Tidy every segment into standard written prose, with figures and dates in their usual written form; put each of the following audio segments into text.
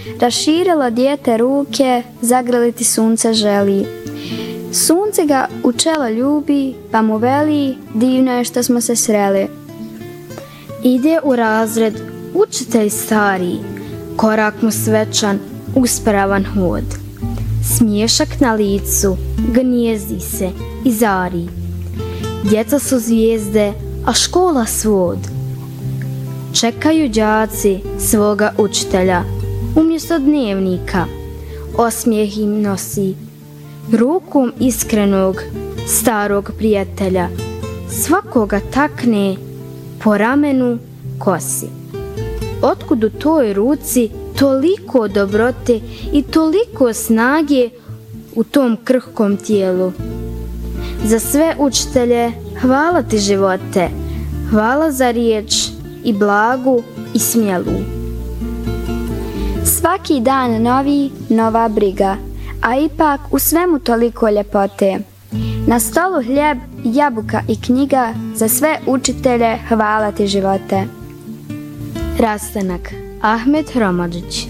Raširilo dijete ruke, zagrliti sunce želi. Sunce ga u čelo ljubi, pa mu veli, divno je što smo se sreli. Ide u razred učitelj stari, korak mu svečan, uspravan hod. Smiješak na licu, gnijezdi se i zari. Djeca su zvijezde, a škola svod. Čekaju đaci svoga učitelja, umjesto dnevnika. Osmijeh im nosi, rukom iskrenog starog prijatelja. Svakoga takne po ramenu kosi. Otkud u toj ruci toliko dobrote i toliko snage u tom krhkom tijelu? Za sve učitelje hvala ti živote, hvala za riječ i blagu i smjelu. Svaki dan novi, nova briga, a ipak u svemu toliko ljepote. Na stolu hljeb, jabuka i knjiga, za sve učitelje hvala ti živote. Rastanak, Ahmed Hromadžić.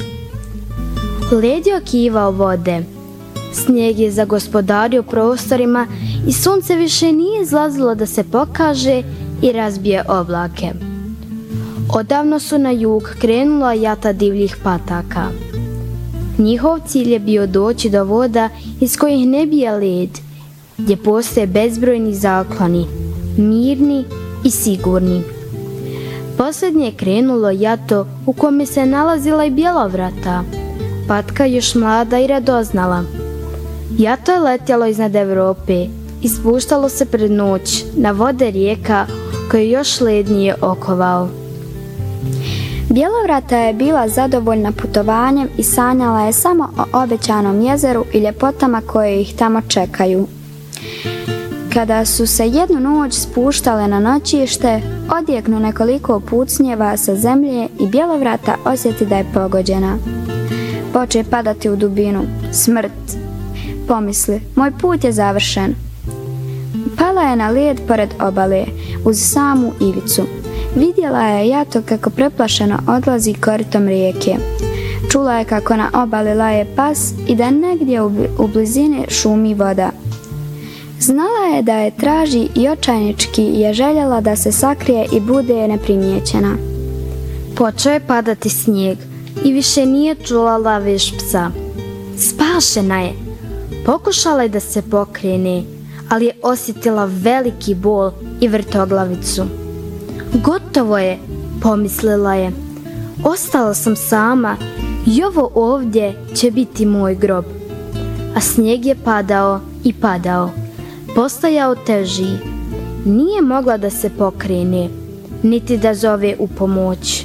Led je okivao vode, snijeg je zagospodario prostorima i sunce više nije izlazilo da se pokaže i razbije oblake. Odavno su na jug krenula jata divljih pataka. Njihov cilj je bio doći do voda iz kojih ne bije led, gdje postoje bezbrojni zakloni, mirni i sigurni. Posljednje je krenulo jato u kome se nalazila i Bjelovrata, patka još mlada i radoznala. Jato je letjelo iznad Evrope i spuštalo se pred noć na vode rijeka koje još led nije okovao. Bjelovrata je bila zadovoljna putovanjem i sanjala je samo o obećanom jezeru i ljepotama koje ih tamo čekaju. Kada su se jednu noć spuštale na noćište, odjeknu nekoliko pucnjeva sa zemlje i Bjelovrata osjeti da je pogođena. Poče padati u dubinu. Smrt. Pomisli, moj put je završen. Pala je na led pored obale, uz samu ivicu. Vidjela je jato kako preplašeno odlazi koritom rijeke. Čula je kako na obali laje pas i da negdje u blizini šumi voda. Znala je da je traži i očajnički je željela da se sakrije i bude neprimjećena. Počeo je padati snijeg i više nije čula lavež psa. Spašena je. Pokušala je da se pokrene, ali je osjetila veliki bol i vrtoglavicu. Gotovo je, pomislila je. Ostala sam sama i ovo ovdje će biti moj grob. A snijeg je padao i padao. Postajao teži. Nije mogla da se pokrene, niti da zove u pomoć.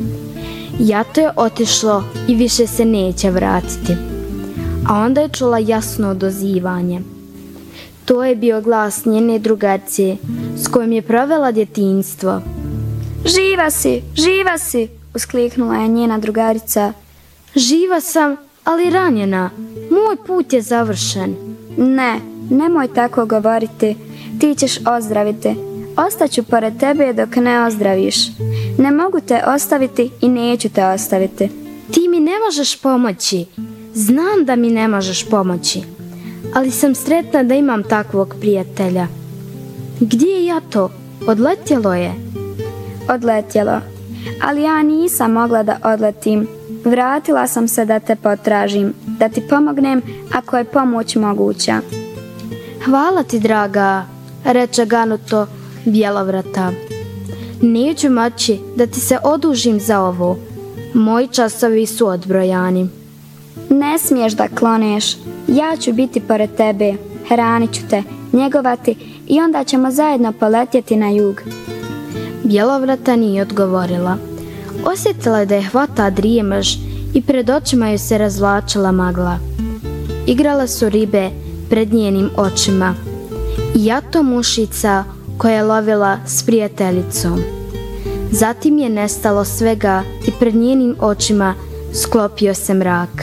Jato je otišlo i više se neće vratiti. A onda je čula jasno dozivanje. To je bio glas njene drugarice s kojom je provela djetinjstvo. Živa si, živa si, uskliknula je njena drugarica. Živa sam, ali ranjena. Moj put je završen. Ne, nemoj tako govoriti. Ti ćeš ozdraviti. Ostaću pored tebe dok ne ozdraviš. Ne mogu te ostaviti i neću te ostaviti. Ti mi ne možeš pomoći. Znam da mi ne možeš pomoći. Ali sam sretna da imam takvog prijatelja. Gdje je jato? Odletjelo je. Odletjelo. Ali ja nisam mogla da odletim. Vratila sam se da te potražim, da ti pomognem ako je pomoć moguća. Hvala ti, draga, reče ganuto Bjelovrata. Neću moći da ti se odužim za ovo. Moji časovi su odbrojani. Ne smiješ da kloneš. Ja ću biti pored tebe, hranit ću te, njegovati i onda ćemo zajedno poletjeti na jug. Bjelovrata nije odgovorila. Osjetila je da je hvata drijemež i pred očima joj se razvlačila magla. Igrala su ribe pred njenim očima. I jato mušica koja je lovila s prijateljicom. Zatim je nestalo svega i pred njenim očima sklopio se mrak.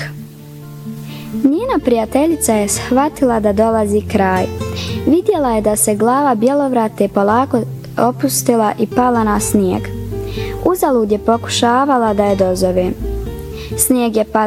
Njena prijateljica je shvatila da dolazi kraj. Vidjela je da se glava Bjelovrate polako opustila i pala na snijeg. Uzalud je pokušavala da je dozove. Snijeg je